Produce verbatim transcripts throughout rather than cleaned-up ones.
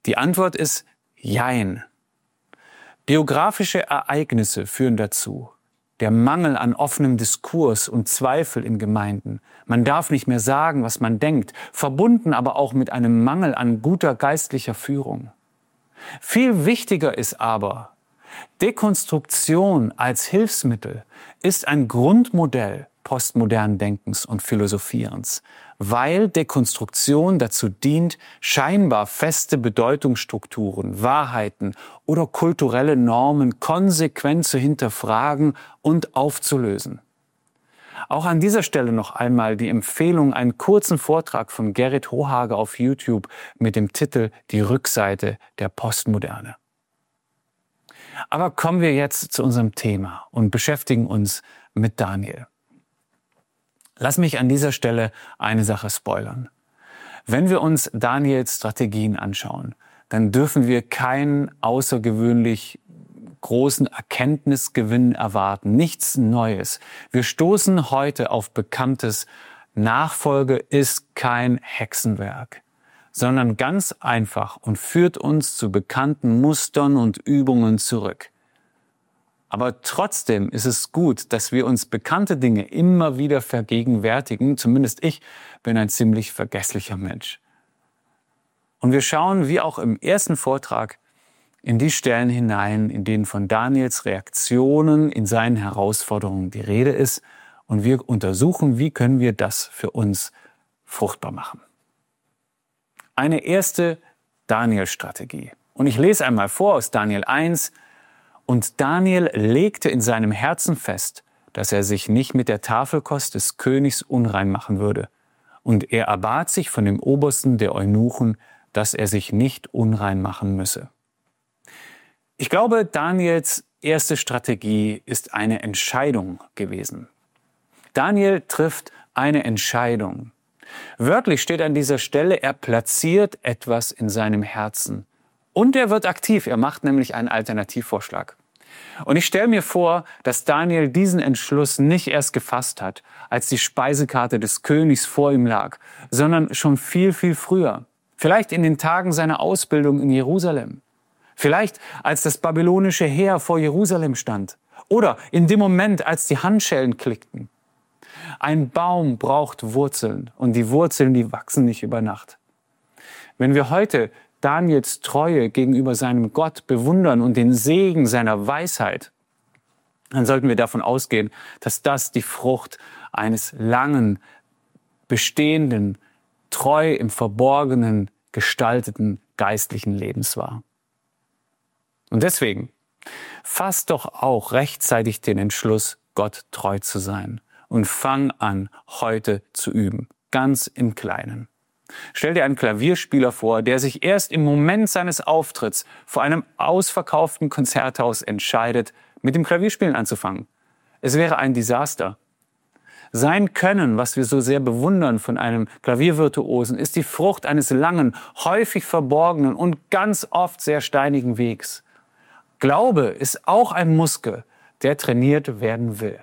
Die Antwort ist Jein. Biografische Ereignisse führen dazu. Der Mangel an offenem Diskurs und Zweifel in Gemeinden. Man darf nicht mehr sagen, was man denkt, verbunden aber auch mit einem Mangel an guter geistlicher Führung. Viel wichtiger ist aber, Dekonstruktion als Hilfsmittel ist ein Grundmodell postmodernen Denkens und Philosophierens, weil Dekonstruktion dazu dient, scheinbar feste Bedeutungsstrukturen, Wahrheiten oder kulturelle Normen konsequent zu hinterfragen und aufzulösen. Auch an dieser Stelle noch einmal die Empfehlung, einen kurzen Vortrag von Gerrit Hohage auf YouTube mit dem Titel Die Rückseite der Postmoderne. Aber kommen wir jetzt zu unserem Thema und beschäftigen uns mit Daniel. Lass mich an dieser Stelle eine Sache spoilern. Wenn wir uns Daniels Strategien anschauen, dann dürfen wir keinen außergewöhnlich großen Erkenntnisgewinn erwarten, nichts Neues. Wir stoßen heute auf Bekanntes. Nachfolge ist kein Hexenwerk, sondern ganz einfach und führt uns zu bekannten Mustern und Übungen zurück. Aber trotzdem ist es gut, dass wir uns bekannte Dinge immer wieder vergegenwärtigen. Zumindest ich bin ein ziemlich vergesslicher Mensch. Und wir schauen, wie auch im ersten Vortrag, in die Stellen hinein, in denen von Daniels Reaktionen in seinen Herausforderungen die Rede ist. Und wir untersuchen, wie können wir das für uns fruchtbar machen. Eine erste Daniel-Strategie. Und ich lese einmal vor aus Daniel eins. Und Daniel legte in seinem Herzen fest, dass er sich nicht mit der Tafelkost des Königs unrein machen würde. Und er erbat sich von dem Obersten der Eunuchen, dass er sich nicht unrein machen müsse. Ich glaube, Daniels erste Strategie ist eine Entscheidung gewesen. Daniel trifft eine Entscheidung. Wörtlich steht an dieser Stelle, er platziert etwas in seinem Herzen. Und er wird aktiv, er macht nämlich einen Alternativvorschlag. Und ich stelle mir vor, dass Daniel diesen Entschluss nicht erst gefasst hat, als die Speisekarte des Königs vor ihm lag, sondern schon viel, viel früher. Vielleicht in den Tagen seiner Ausbildung in Jerusalem. Vielleicht als das babylonische Heer vor Jerusalem stand. Oder in dem Moment, als die Handschellen klickten. Ein Baum braucht Wurzeln und die Wurzeln, die wachsen nicht über Nacht. Wenn wir heute Daniels Treue gegenüber seinem Gott bewundern und den Segen seiner Weisheit, dann sollten wir davon ausgehen, dass das die Frucht eines langen, bestehenden, treu im Verborgenen gestalteten geistlichen Lebens war. Und deswegen, fass doch auch rechtzeitig den Entschluss, Gott treu zu sein und fang an, heute zu üben, ganz im Kleinen. Stell dir einen Klavierspieler vor, der sich erst im Moment seines Auftritts vor einem ausverkauften Konzerthaus entscheidet, mit dem Klavierspielen anzufangen. Es wäre ein Desaster. Sein Können, was wir so sehr bewundern von einem Klaviervirtuosen, ist die Frucht eines langen, häufig verborgenen und ganz oft sehr steinigen Wegs. Glaube ist auch ein Muskel, der trainiert werden will.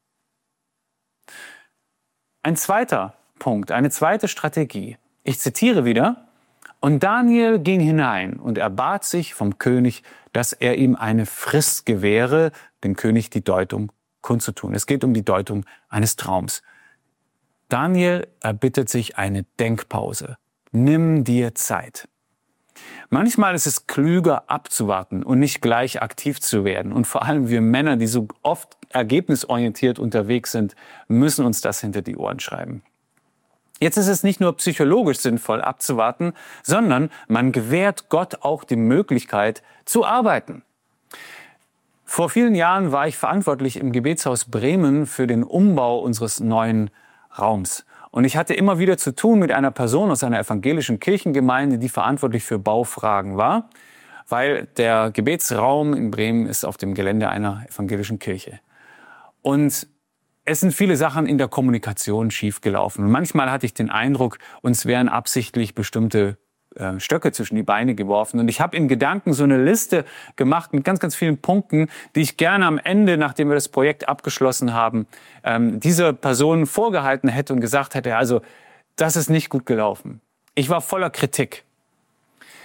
Ein zweiter Punkt, eine zweite Strategie. Ich zitiere wieder. Und Daniel ging hinein und erbat sich vom König, dass er ihm eine Frist gewähre, dem König die Deutung kundzutun. Es geht um die Deutung eines Traums. Daniel erbittet sich eine Denkpause. Nimm dir Zeit. Manchmal ist es klüger abzuwarten und nicht gleich aktiv zu werden. Und vor allem wir Männer, die so oft ergebnisorientiert unterwegs sind, müssen uns das hinter die Ohren schreiben. Jetzt ist es nicht nur psychologisch sinnvoll abzuwarten, sondern man gewährt Gott auch die Möglichkeit zu arbeiten. Vor vielen Jahren war ich verantwortlich im Gebetshaus Bremen für den Umbau unseres neuen Raums. Und ich hatte immer wieder zu tun mit einer Person aus einer evangelischen Kirchengemeinde, die verantwortlich für Baufragen war, weil der Gebetsraum in Bremen ist auf dem Gelände einer evangelischen Kirche. Und es sind viele Sachen in der Kommunikation schiefgelaufen. Und manchmal hatte ich den Eindruck, uns wären absichtlich bestimmte äh, Stöcke zwischen die Beine geworfen. Und ich habe in Gedanken so eine Liste gemacht mit ganz, ganz vielen Punkten, die ich gerne am Ende, nachdem wir das Projekt abgeschlossen haben, ähm, dieser Person vorgehalten hätte und gesagt hätte, also das ist nicht gut gelaufen. Ich war voller Kritik.